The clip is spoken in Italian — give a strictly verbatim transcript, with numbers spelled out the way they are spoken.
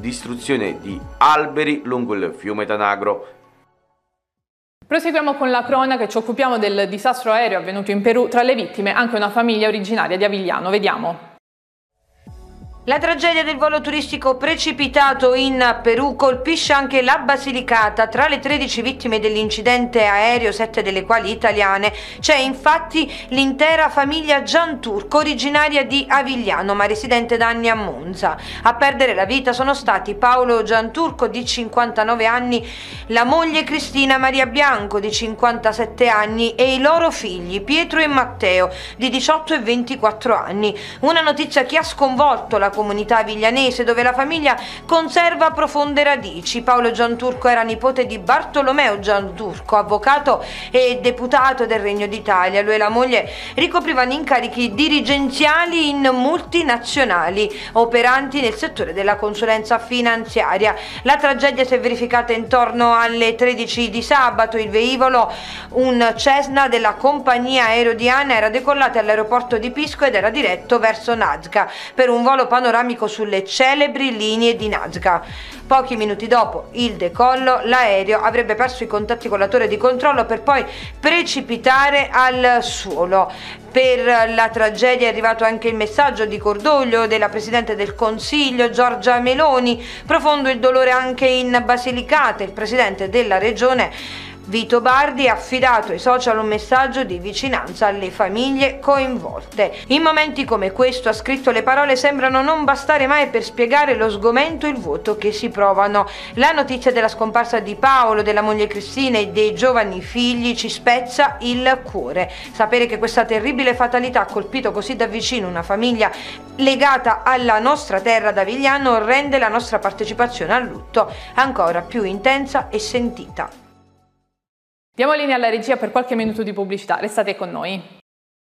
distruzione di alberi lungo il fiume Tanagro. Proseguiamo con la cronaca e ci occupiamo del disastro aereo avvenuto in Perù. Tra le vittime anche una famiglia originaria di Avigliano. Vediamo. La tragedia del volo turistico precipitato in Perù colpisce anche la Basilicata. Tra le tredici vittime dell'incidente aereo, sette delle quali italiane, c'è infatti l'intera famiglia Gianturco, originaria di Avigliano ma residente da anni a Monza. A perdere la vita sono stati Paolo Gianturco di cinquantanove anni, la moglie Cristina Maria Bianco di cinquantasette anni e i loro figli Pietro e Matteo di diciotto e ventiquattro anni. Una notizia che ha sconvolto la comunità aviglianese, dove la famiglia conserva profonde radici. Paolo Gianturco era nipote di Bartolomeo Gianturco, avvocato e deputato del Regno d'Italia. Lui e la moglie ricoprivano incarichi dirigenziali in multinazionali operanti nel settore della consulenza finanziaria. La tragedia si è verificata intorno alle tredici di sabato. Il velivolo, un Cessna della compagnia aereo di ANA, era decollato all'aeroporto di Pisco ed era diretto verso Nazca per un volo panoramico sulle celebri linee di Nazca. Pochi minuti dopo il decollo, l'aereo avrebbe perso i contatti con la torre di controllo per poi precipitare al suolo. Per la tragedia è arrivato anche il messaggio di cordoglio della Presidente del Consiglio Giorgia Meloni. Profondo il dolore anche in Basilicata. Il Presidente della Regione Vito Bardi ha affidato ai social un messaggio di vicinanza alle famiglie coinvolte. In momenti come questo, ha scritto, le parole sembrano non bastare mai per spiegare lo sgomento e il vuoto che si provano. La notizia della scomparsa di Paolo, della moglie Cristina e dei giovani figli ci spezza il cuore. Sapere che questa terribile fatalità ha colpito così da vicino una famiglia legata alla nostra terra d'Avigliano rende la nostra partecipazione al lutto ancora più intensa e sentita. Diamo linea alla regia per qualche minuto di pubblicità, restate con noi.